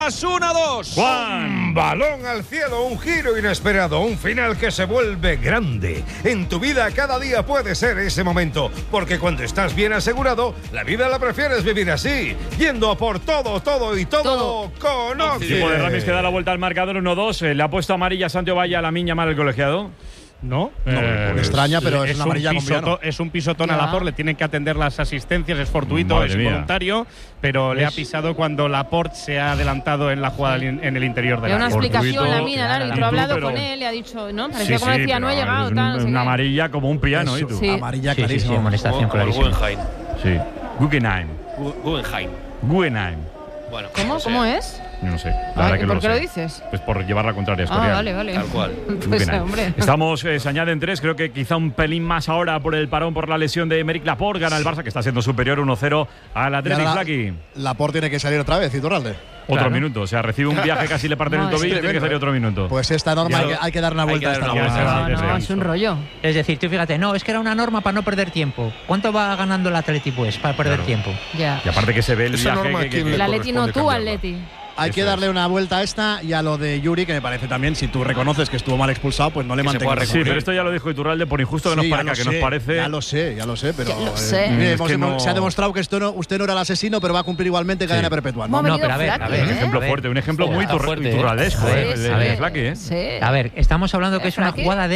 1-2. Juan. Balón al cielo, un giro inesperado, un final que se vuelve grande. En tu vida cada día puede ser ese momento, porque cuando estás bien asegurado, la vida la prefieres vivir así, yendo a por todo con Oxy. El equipo de Ramis que da la vuelta al marcador 1-2. Le ha puesto amarilla a Santiago Valle a la Miña Mal el colegiado. No, me extraña, pero es una amarilla con Viano. Es un pisotón a Laporte, le tienen que atender las asistencias, es fortuito, Madre es mía. involuntario, pero le ha pisado cuando Laporte se ha adelantado en la jugada en el interior del área. área. Una explicación, Fortuito, la mina, el árbitro ha hablado con él, le ha dicho, ¿no? Parecía como decía, no he llegado, es tal. una amarilla como un piano, ¿y tú? Sí. Amarilla Sí, clarísima. amonestación clarísima. Sí. Guggenheim. Guggenheim. Bueno, ¿Cómo es? Yo no sé. La verdad que ¿Por no qué lo lo sé. dices? Pues por llevar la contraria a Escorial. Vale. Tal cual. Pues Guggenheim. hombre. Estamos, se añaden 3, creo que quizá un pelín más ahora por el parón por la lesión de Aymeric Laporte. Gana el Barça, que está siendo superior 1-0 al Athletic Flaky. Laporte tiene que salir otra vez, Iturralde. Otro minuto, o sea, recibe un viaje, casi le parten el No, es tobillo y tiene que salir otro minuto. Pues esta norma hay que dar una vuelta a esta norma. No, es un rollo. Es decir, tú fíjate, no, es que era una norma para no perder tiempo. ¿Cuánto va ganando el Atleti, pues, para perder tiempo? Ya. Y aparte que se ve el Esa viaje norma, que ¿quién le El Atleti no, tú cambiarla? Atleti. Hay que darle una vuelta a esta y a lo de Yuri, que me parece también, si tú reconoces que estuvo mal expulsado, pues no le mantengas. Sí, pero esto ya lo dijo Iturralde, por injusto que nos parezca, que nos parece. Ya lo sé, pero. Ya lo sé. Mire, Es que no- se ha demostrado que usted no era el asesino, pero va a cumplir igualmente cadena perpetua. ¿no? Hemos No, pero a ver, venido a ver, Un Flaky, ejemplo a ver. fuerte, un ejemplo muy Está fuerte, iturraldesco, Sí, el sí. de Flaky, ¿eh? Sí. A ver, estamos hablando que es una Flaky. jugada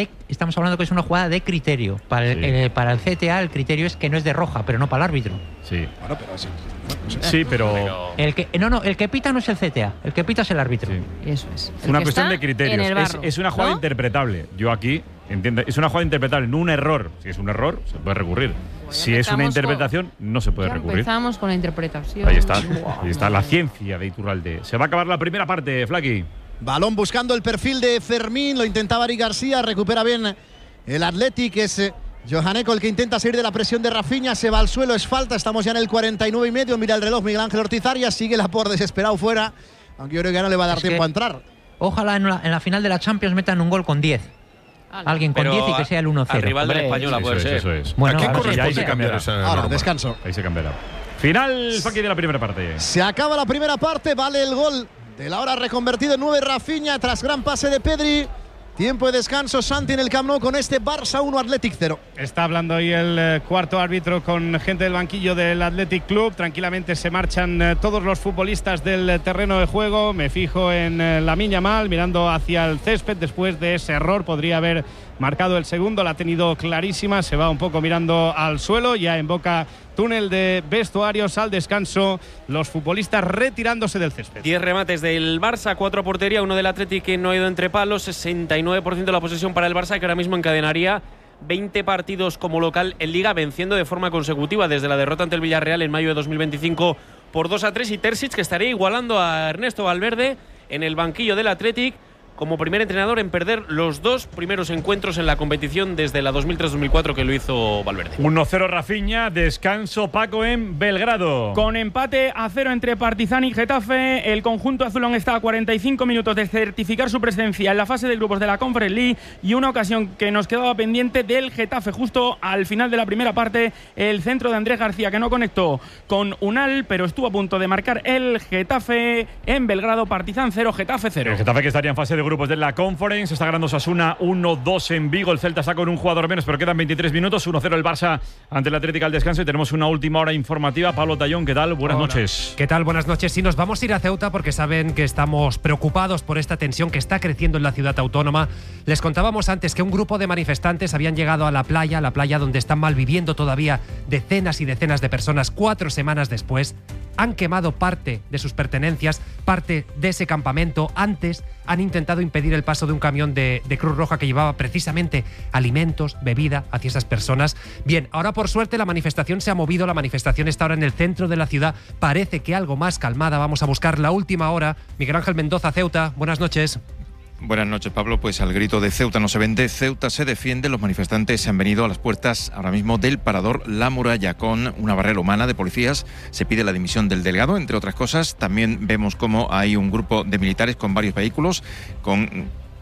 de criterio. Para el CTA el criterio es que no es de roja, pero no para el árbitro. Sí. Bueno, pero sí. Sí, pero. El que pita no es el CTA, el que pita es el árbitro. Sí. Eso es. Es El una que cuestión está de criterios. en el barro, Es una jugada ¿no? interpretable. Yo aquí entiendo, es una jugada interpretable, no un error. Si es un error, se puede recurrir. Si es una empezamos interpretación, no se puede Ya recurrir. empezamos con la interpretación. Ahí está la ciencia de Iturralde. Se va a acabar la primera parte, Flaky. Balón buscando el perfil de Fermín, lo intentaba Ari García, recupera bien el Athletic, es Johanneco el que intenta salir de la presión de Rafinha, se va al suelo, es falta, estamos ya en el 49,5, mira el reloj Miguel Ángel Ortiz Arias, sigue Laporte desesperado fuera, aunque yo creo que ya no le va a dar tiempo a entrar. Ojalá en la final de la Champions metan un gol con 10. Alguien con 10 y que sea el 1-0. Al rival del Española puede ser. Eso es. Bueno, ¿A quién ahora sí, corresponde ahí se cambiar cambiará. esa Ahora, norma? descanso. Ahí se cambiará. Final, Flaky, de la primera parte. Se acaba la primera parte, vale el gol de la hora reconvertido en 9 Rafinha tras gran pase de Pedri. Tiempo de descanso, Santi en el Camp Nou con este Barça 1 Athletic 0. Está hablando ahí el cuarto árbitro con gente del banquillo del Athletic Club. Tranquilamente se marchan todos los futbolistas del terreno de juego. Me fijo en Lamine Yamal mirando hacia el césped después de ese error. Podría haber marcado el segundo, la ha tenido clarísima. Se va un poco mirando al suelo, ya en boca túnel de vestuarios al descanso. Los futbolistas retirándose del césped. 10 remates del Barça, 4 a portería, uno del Athletic que no ha ido entre palos, 69% de la posesión para el Barça, que ahora mismo encadenaría 20 partidos como local en Liga, venciendo de forma consecutiva desde la derrota ante el Villarreal en mayo de 2025 por 2-3, y Terzic, que estaría igualando a Ernesto Valverde en el banquillo del Athletic como primer entrenador en perder los 2 primeros encuentros en la competición desde la 2003-2004 que lo hizo Valverde. 1-0 Rafinha, descanso Paco en Belgrado. Con empate a 0 entre Partizan y Getafe, el conjunto azulón está a 45 minutos de certificar su presencia en la fase de grupos de la Conference League, y una ocasión que nos quedaba pendiente del Getafe justo al final de la primera parte, el centro de Andrés García, que no conectó con Unal, pero estuvo a punto de marcar el Getafe en Belgrado. Partizan 0, Getafe 0. El Getafe, que estaría en fase de grupos de la Conference, está ganando Osasuna 1-2 en Vigo. El Celta está con un jugador menos, pero quedan 23 minutos. 1-0 el Barça ante el Atlético al descanso, y tenemos una última hora informativa. Pablo Tallón, ¿qué tal? Buenas noches. ¿Qué tal? Buenas noches. Sí, nos vamos a ir a Ceuta porque saben que estamos preocupados por esta tensión que está creciendo en la ciudad autónoma. Les contábamos antes que un grupo de manifestantes habían llegado a la playa donde están malviviendo todavía decenas y decenas de personas. 4 semanas después han quemado parte de sus pertenencias, parte de ese campamento. Antes han intentado impedir el paso de un camión de Cruz Roja que llevaba precisamente alimentos, bebida hacia esas personas. Bien, ahora por suerte la manifestación se ha movido, la manifestación está ahora en el centro de la ciudad, parece que algo más calmada. Vamos a buscar la última hora. Miguel Ángel Mendoza, Ceuta, buenas noches. Buenas noches, Pablo. Pues al grito de Ceuta no se vende, Ceuta se defiende. Los manifestantes se han venido a las puertas ahora mismo del parador La Muralla con una barrera humana de policías. Se pide la dimisión del delegado, entre otras cosas. También vemos cómo hay un grupo de militares con varios vehículos, con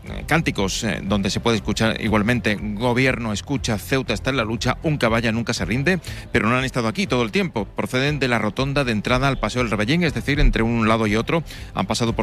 cánticos donde se puede escuchar igualmente: Gobierno escucha, Ceuta está en la lucha, un caballa nunca se rinde, pero no han estado aquí todo el tiempo. Proceden de la rotonda de entrada al Paseo del Rebellín, es decir, entre un lado y otro. Han pasado por